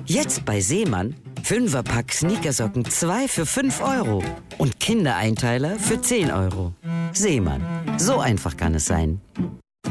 Jetzt bei Seemann. 5er-Pack Sneakersocken 2 für 5 Euro. Und Kindereinteiler für 10 Euro. Seemann. So einfach kann es sein.